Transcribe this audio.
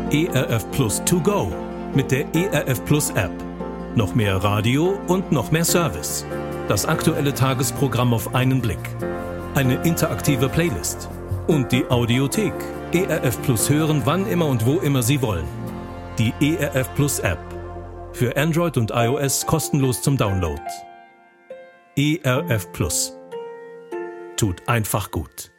ERF Plus To Go mit der ERF Plus App. Noch mehr Radio und noch mehr Service. Das aktuelle Tagesprogramm auf einen Blick. Eine interaktive Playlist. Und die Audiothek. ERF Plus hören, wann immer und wo immer Sie wollen. Die ERF Plus App. Für Android und iOS kostenlos zum Download. ERF Plus. Tut einfach gut.